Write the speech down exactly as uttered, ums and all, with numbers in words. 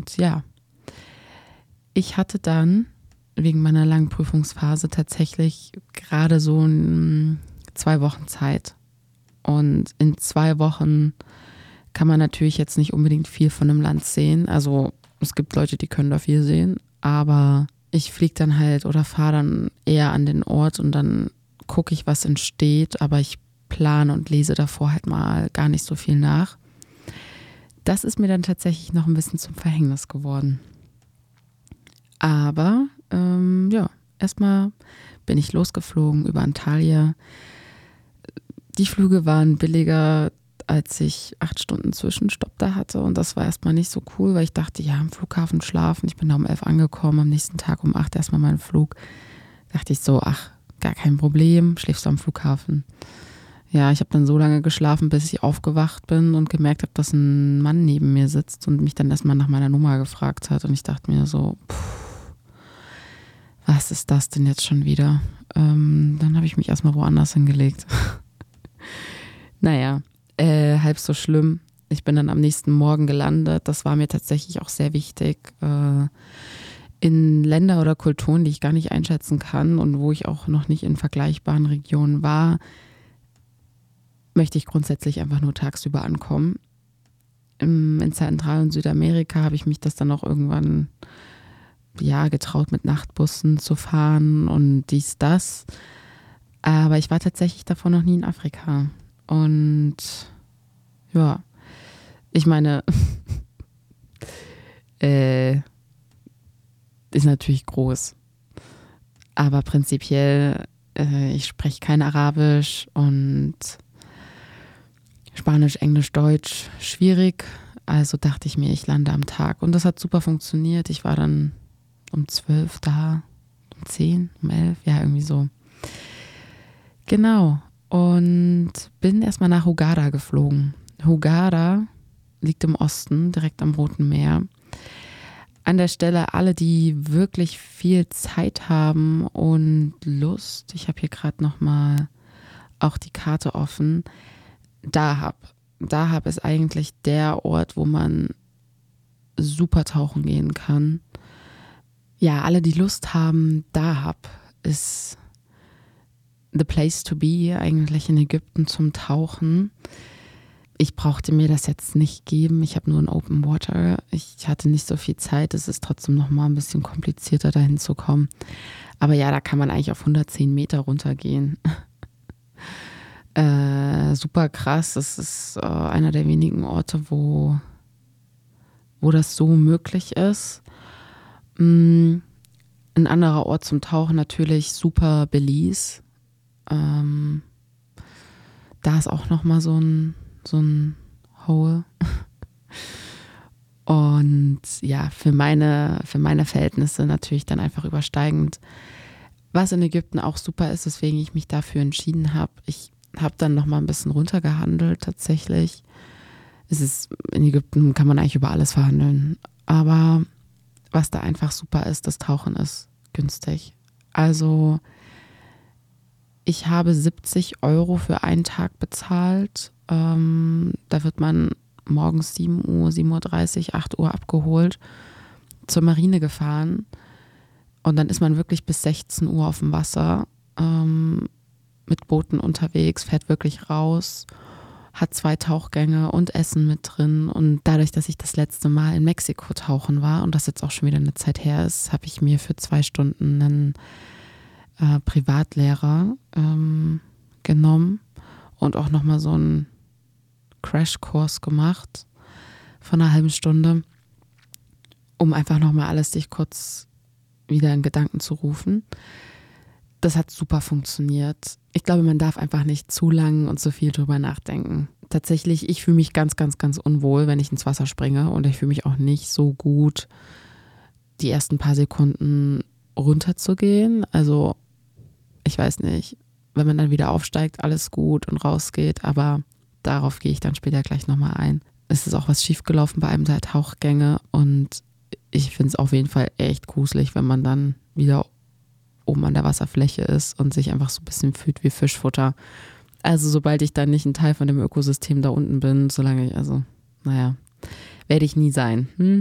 Und ja, ich hatte dann wegen meiner langen Prüfungsphase tatsächlich gerade so ein, zwei Wochen Zeit. Und in zwei Wochen kann man natürlich jetzt nicht unbedingt viel von einem Land sehen. Also es gibt Leute, die können da viel sehen, aber ich fliege dann halt oder fahre dann eher an den Ort und dann gucke ich, was entsteht, aber ich plane und lese davor halt mal gar nicht so viel nach. Das ist mir dann tatsächlich noch ein bisschen zum Verhängnis geworden. Aber ähm, ja, erstmal bin ich losgeflogen über Antalya. Die Flüge waren billiger, als ich acht Stunden Zwischenstopp da hatte. Und das war erstmal nicht so cool, weil ich dachte, ja, am Flughafen schlafen. Ich bin da um elf angekommen, am nächsten Tag um acht erstmal mein Flug. Dachte ich so, ach, gar kein Problem, schläfst du am Flughafen. Ja, ich habe dann so lange geschlafen, bis ich aufgewacht bin und gemerkt habe, dass ein Mann neben mir sitzt und mich dann erstmal nach meiner Nummer gefragt hat. Und ich dachte mir so, pff, was ist das denn jetzt schon wieder? Ähm, dann habe ich mich erstmal woanders hingelegt. Naja, äh, halb so schlimm. Ich bin dann am nächsten Morgen gelandet. Das war mir tatsächlich auch sehr wichtig. Äh, in Länder oder Kulturen, die ich gar nicht einschätzen kann und wo ich auch noch nicht in vergleichbaren Regionen war, möchte ich grundsätzlich einfach nur tagsüber ankommen. Im, in Zentral- und Südamerika habe ich mich das dann auch irgendwann ja, getraut, mit Nachtbussen zu fahren und dies, das. Aber ich war tatsächlich davor noch nie in Afrika. Und ja, ich meine, äh, ist natürlich groß. Aber prinzipiell, äh, ich spreche kein Arabisch und Spanisch, Englisch, Deutsch schwierig. Also dachte ich mir, ich lande am Tag. Und das hat super funktioniert. Ich war dann um zwölf da, um zehn, um elf, ja, irgendwie so. Genau. Und bin erstmal nach Hurghada geflogen. Hurghada liegt im Osten, direkt am Roten Meer. An der Stelle alle, die wirklich viel Zeit haben und Lust, ich habe hier gerade nochmal auch die Karte offen, Dahab. Dahab ist eigentlich der Ort, wo man super tauchen gehen kann. Ja, alle, die Lust haben, Dahab ist the place to be, eigentlich in Ägypten zum Tauchen. Ich brauchte mir das jetzt nicht geben. Ich habe nur ein Open Water. Ich hatte nicht so viel Zeit. Es ist trotzdem noch mal ein bisschen komplizierter, dahin zu kommen. Aber ja, da kann man eigentlich auf hundertzehn Meter runtergehen. äh, super krass. Das ist äh, einer der wenigen Orte, wo, wo das so möglich ist. Mm, ein anderer Ort zum Tauchen natürlich super Belize. Ähm, da ist auch noch mal so ein so ein Hole. Und ja, für meine, für meine Verhältnisse natürlich dann einfach übersteigend. Was in Ägypten auch super ist, weswegen ich mich dafür entschieden habe. Ich habe dann noch mal ein bisschen runtergehandelt tatsächlich. Es ist, in Ägypten kann man eigentlich über alles verhandeln. Aber was da einfach super ist, das Tauchen ist günstig. Also ich habe siebzig Euro für einen Tag bezahlt. Ähm, da wird man morgens sieben Uhr, sieben Uhr dreißig, acht Uhr abgeholt, zur Marine gefahren und dann ist man wirklich bis sechzehn Uhr auf dem Wasser, ähm, mit Booten unterwegs, fährt wirklich raus, hat zwei Tauchgänge und Essen mit drin. Und dadurch, dass ich das letzte Mal in Mexiko tauchen war und das jetzt auch schon wieder eine Zeit her ist, habe ich mir für zwei Stunden einen äh, Privatlehrer ähm, genommen und auch nochmal so einen Crashkurs gemacht von einer halben Stunde, um einfach nochmal alles sich kurz wieder in Gedanken zu rufen. Das hat super funktioniert. Ich glaube, man darf einfach nicht zu lang und so viel drüber nachdenken. Tatsächlich, ich fühle mich ganz, ganz, ganz unwohl, wenn ich ins Wasser springe, und ich fühle mich auch nicht so gut, die ersten paar Sekunden runterzugehen. Also, ich weiß nicht, wenn man dann wieder aufsteigt, alles gut und rausgeht, aber darauf gehe ich dann später gleich nochmal ein. Es ist auch was schiefgelaufen bei einem der Tauchgänge und ich finde es auf jeden Fall echt gruselig, wenn man dann wieder oben an der Wasserfläche ist und sich einfach so ein bisschen fühlt wie Fischfutter. Also sobald ich dann nicht ein Teil von dem Ökosystem da unten bin, solange ich, also, naja, werde ich nie sein. Hm?